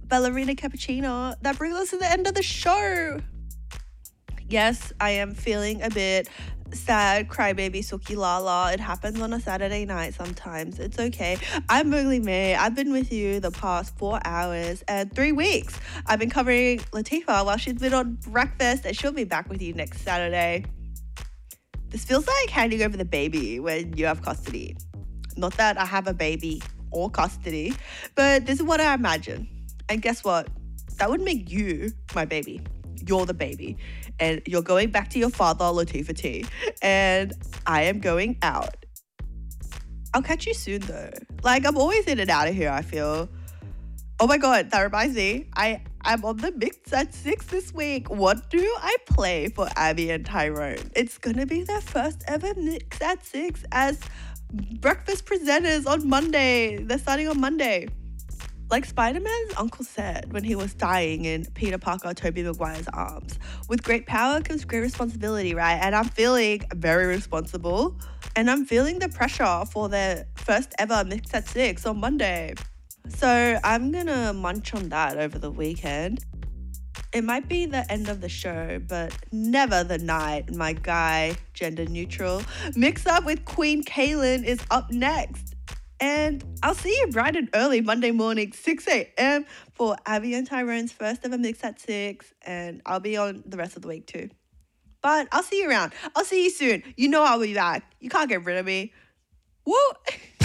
Ballerina Cappuccino. That brings us to the end of the show. Yes, I am feeling a bit sad, crybaby, Suki Lala. It happens on a Saturday night sometimes. It's okay. I'm Mowgli May. I've been with you the past 4 hours and 3 weeks. I've been covering Latifah while she's been on breakfast, and she'll be back with you next Saturday. This feels like handing over the baby when you have custody. Not that I have a baby or custody, but this is what I imagine. And guess what? That would make you my baby. You're the baby. And you're going back to your father, Latifah T. And I am going out. I'll catch you soon though. Like, I'm always in and out of here, I feel. Oh my God, that reminds me. I'm on the mix at 6 this week. What do I play for Abby and Tyrone? It's gonna be their first ever mix at 6 as breakfast presenters on Monday. They're starting on Monday. Like Spider-Man's uncle said when he was dying in Peter Parker, Tobey Maguire's arms, with great power comes great responsibility, right? And I'm feeling very responsible. And I'm feeling the pressure for their first ever Mix at 6 on Monday. So I'm gonna munch on that over the weekend. It might be the end of the show, but never the night. My guy, gender neutral, Mix Up with Queen Kaylin is up next. And I'll see you bright and early Monday morning, 6 a.m. for Abby and Tyrone's first ever Mix at 6. And I'll be on the rest of the week too. But I'll see you around. I'll see you soon. You know I'll be back. You can't get rid of me. Woo!